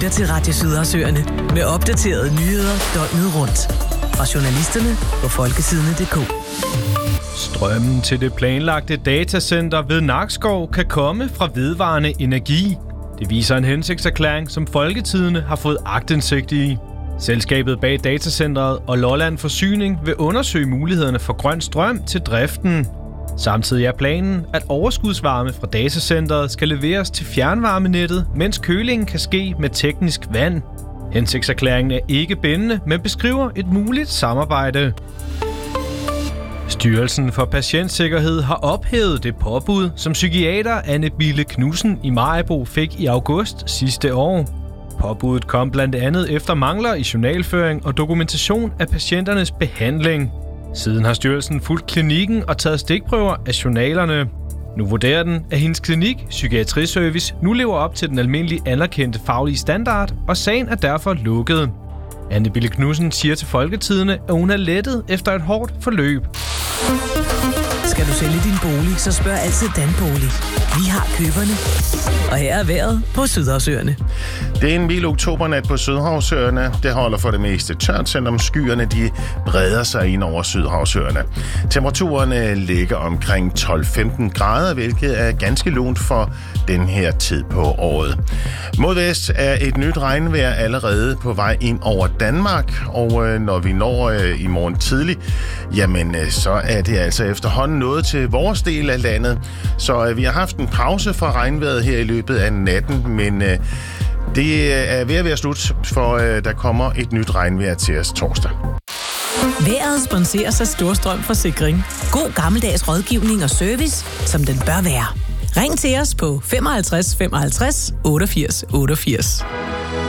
lytter til Radio Sydhavsøerne med opdaterede nyheder døgnet rundt. Fra journalisterne på folkesidene.dk. Strømmen til det planlagte datacenter ved Nakskov kan komme fra vedvarende energi. Det viser en hensigtserklæring, som Folketidene har fået aktindsigt i. Selskabet bag datacentret og Lolland Forsyning vil undersøge mulighederne for grøn strøm til driften. Samtidig er planen, at overskudsvarme fra datacentret skal leveres til fjernvarmenettet, mens kølingen kan ske med teknisk vand. Hensigtserklæringen er ikke bindende, men beskriver et muligt samarbejde. Styrelsen for Patientsikkerhed har ophævet det påbud, som psykiater Anne Bille Knudsen i Maribo fik i august sidste år. Påbuddet kom blandt andet efter mangler i journalføring og dokumentation af patienternes behandling. Siden har styrelsen fulgt klinikken og taget stikprøver af journalerne. Nu vurderer den, at hendes klinik, Psykiatriservice, nu lever op til den almindelige anerkendte faglige standard, og sagen er derfor lukket. Anne Bille Knudsen siger til Folketidene, at hun er lettet efter et hårdt forløb. Skal du sælge din bolig, så spørg altid Danbolig. Vi har køberne. Og her er vejret på Sydhavsøerne. Det er en mild oktobernat på Sydhavsøerne. Det holder for det meste tørt, selvom skyerne de breder sig ind over Sydhavsøerne. Temperaturerne ligger omkring 12-15 grader, hvilket er ganske lunt for den her tid på året. Mod vest er et nyt regnvejr allerede på vej ind over Danmark, og når vi når i morgen tidlig, jamen så er det altså efterhånden nået til vores del af landet. Så vi har haft en pause fra regnvejret her i løbet af natten, men det er ved at være slut, for der kommer et nyt regnvejr til os torsdag. Vejret sponseres af Storstrøm Forsikring. God gammeldags rådgivning og service, som den bør være. Ring til os på 55 55 88 88.